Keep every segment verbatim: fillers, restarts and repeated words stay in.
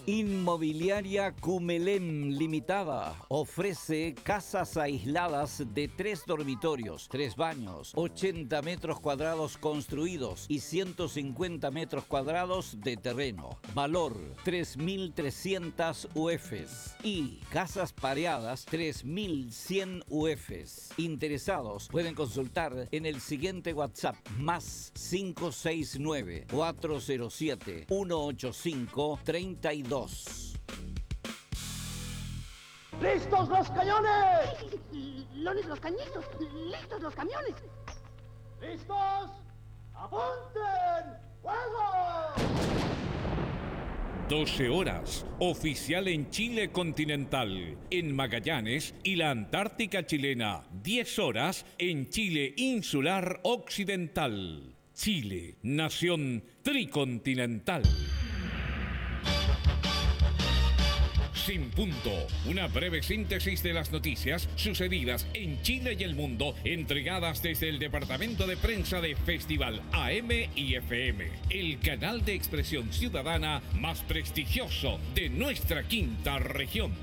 Inmobiliaria Cumelem Limitada ofrece casas aisladas de tres dormitorios, tres baños, ochenta metros cuadrados construidos y ciento cincuenta metros cuadrados de terreno. Valor tres mil trescientas U Fs y casas pareadas tres mil cien U Fs. Interesados pueden consultar en el siguiente WhatsApp más cinco seis nueve, cuatro cero siete, uno ocho cinco, tres dos. ¡Listos los cañones! ¡Lones los cañitos! ¡Listos los camiones! ¡Listos! ¡Apunten! ¡Fuego! doce horas, oficial en Chile continental, en Magallanes y la Antártica chilena. diez horas en Chile insular occidental. Chile, nación tricontinental. Sin punto, una breve síntesis de las noticias sucedidas en Chile y el mundo, entregadas desde el departamento de prensa de Festival A M y F M, el canal de expresión ciudadana más prestigioso de nuestra quinta región.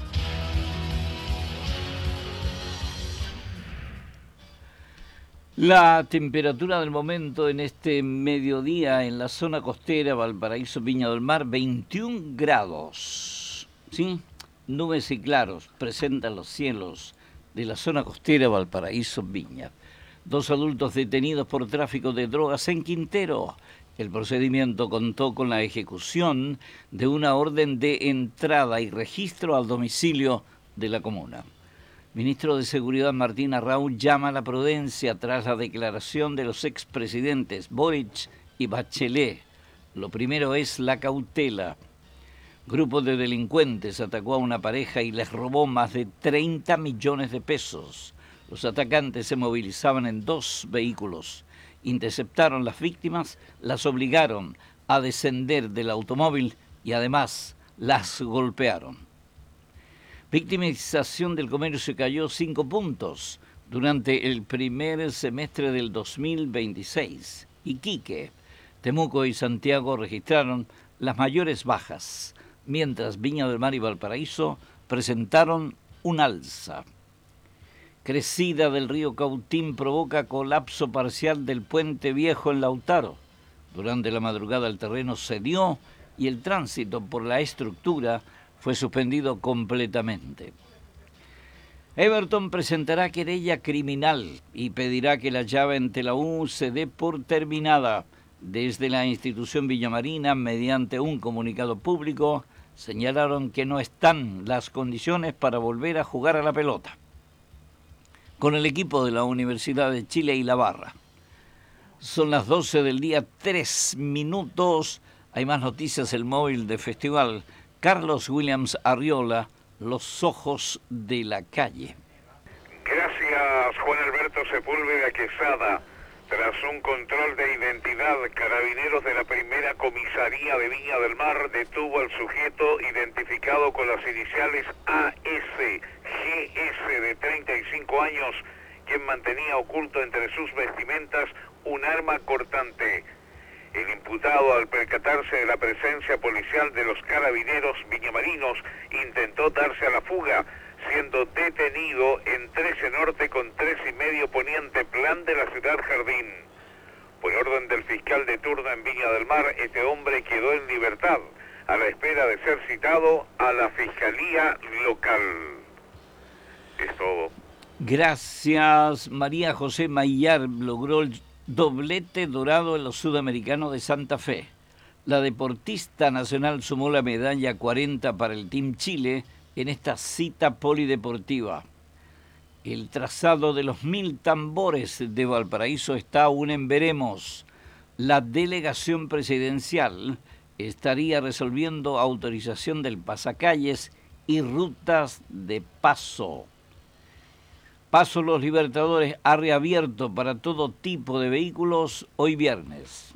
La temperatura del momento en este mediodía en la zona costera, Valparaíso, Viña del Mar, veintiún grados. ¿Sí? Nubes y claros presentan los cielos de la zona costera Valparaíso, Viña. Dos adultos detenidos por tráfico de drogas en Quintero. El procedimiento contó con la ejecución de una orden de entrada y registro al domicilio de la comuna. Ministro de Seguridad Martín Arrau llama a la prudencia tras la declaración de los expresidentes Boric y Bachelet. Lo primero es la cautela. Grupo de delincuentes atacó a una pareja y les robó más de treinta millones de pesos. Los atacantes se movilizaban en dos vehículos. Interceptaron las víctimas, las obligaron a descender del automóvil y además las golpearon. Victimización del comercio cayó cinco puntos durante el primer semestre del dos mil veintiséis. Iquique, Temuco y Santiago registraron las mayores bajas, mientras Viña del Mar y Valparaíso presentaron un alza. Crecida del río Cautín provoca colapso parcial del puente viejo en Lautaro. Durante la madrugada el terreno cedió y el tránsito por la estructura fue suspendido completamente. Everton presentará querella criminal y pedirá que la llave ante la U se dé por terminada. Desde la institución villamarina, mediante un comunicado público, señalaron que no están las condiciones para volver a jugar a la pelota. Con el equipo de la Universidad de Chile y la Barra. Son las doce del día, tres minutos. Hay más noticias, el móvil de Festival. Carlos Williams Arriola, los ojos de la calle. Gracias, Juan Alberto Sepúlveda Quesada. Tras un control de identidad, carabineros de la primera comisaría de Viña del Mar detuvo al sujeto identificado con las iniciales A S G S de treinta y cinco años, quien mantenía oculto entre sus vestimentas un arma cortante. El imputado, al percatarse de la presencia policial de los carabineros viñamarinos, intentó darse a la fuga, siendo detenido en trece Norte con tres y medio Poniente Plan de la Ciudad Jardín. Por orden del fiscal de turno en Viña del Mar, este hombre quedó en libertad, a la espera de ser citado a la Fiscalía Local. Es todo. Gracias. María José Maillar logró el doblete dorado en los sudamericanos de Santa Fe. La deportista nacional sumó la medalla cuarenta para el Team Chile en esta cita polideportiva. El trazado de los mil tambores de Valparaíso está aún en veremos. La delegación presidencial estaría resolviendo autorización del pasacalles y rutas de paso. Paso Los Libertadores ha reabierto para todo tipo de vehículos hoy viernes.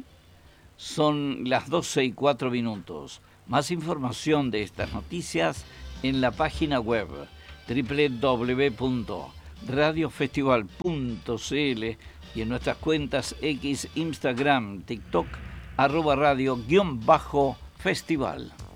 Son las doce y cuatro minutos. Más información de estas noticias en la página web doble u doble u doble u punto radio festival punto c l y en nuestras cuentas X, Instagram, TikTok, arroba radio guión bajo festival.